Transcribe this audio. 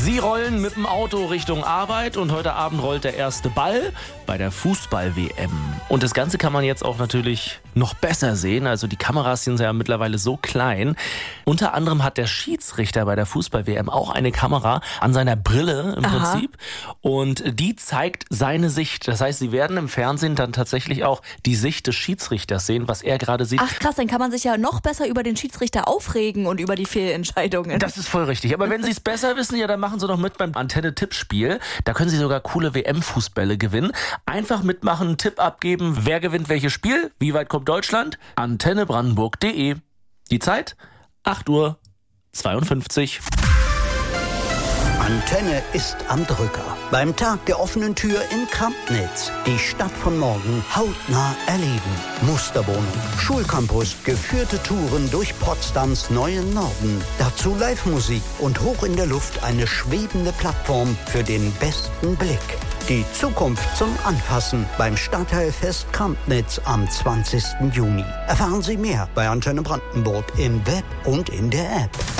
Sie rollen mit dem Auto Richtung Arbeit und heute Abend rollt der erste Ball bei der Fußball-WM. Und das Ganze kann man jetzt auch natürlich noch besser sehen. Also die Kameras sind ja mittlerweile so klein. Unter anderem hat der Schiedsrichter bei der Fußball-WM auch eine Kamera an seiner Brille im Prinzip. Und die zeigt seine Sicht. Das heißt, Sie werden im Fernsehen dann tatsächlich auch die Sicht des Schiedsrichters sehen, was er gerade sieht. Ach krass, dann kann man sich ja noch besser über den Schiedsrichter aufregen und über die Fehlentscheidungen. Das ist voll richtig. Aber wenn Sie es besser wissen, ja, dann machen Sie doch mit beim Antenne-Tippspiel. Da können Sie sogar coole WM-Fußbälle gewinnen. Einfach mitmachen, einen Tipp abgeben. Wer gewinnt welches Spiel? Wie weit kommt Deutschland? antennebrandenburg.de. Die Zeit? 8:52 Uhr. Antenne ist am Drücker. Beim Tag der offenen Tür in Krampnitz. Die Stadt von morgen hautnah erleben. Musterwohnung, Schulcampus, geführte Touren durch Potsdams neuen Norden. Dazu Live-Musik und hoch in der Luft eine schwebende Plattform für den besten Blick. Die Zukunft zum Anfassen beim Stadtteilfest Krampnitz am 20. Juni. Erfahren Sie mehr bei Antenne Brandenburg im Web und in der App.